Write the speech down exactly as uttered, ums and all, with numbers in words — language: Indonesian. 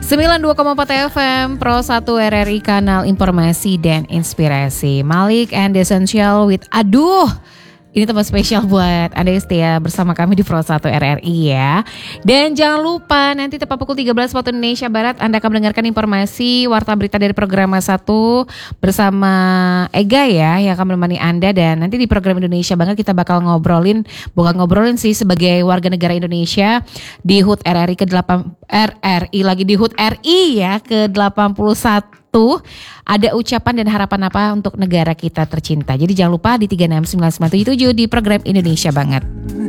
sembilan puluh dua koma empat F M Pro satu R R I, kanal informasi dan inspirasi. Malik and the Essential with Aduh. Ini tempat spesial buat Anda yang setia bersama kami di Pro satu R R I ya. Dan jangan lupa nanti tepat pukul tiga belas waktu Indonesia Barat Anda akan mendengarkan informasi warta berita dari program satu bersama Ega ya, yang akan menemani Anda. Dan nanti di program Indonesia Banget kita bakal ngobrolin, bukan ngobrolin sih, sebagai warga negara Indonesia di H U T R R I ke delapan R R I lagi di H U T R I ya ke delapan puluh satu. Ada ucapan dan harapan apa untuk negara kita tercinta. Jadi jangan lupa di tiga enam sembilan sembilan tujuh tujuh di program Indonesia Banget.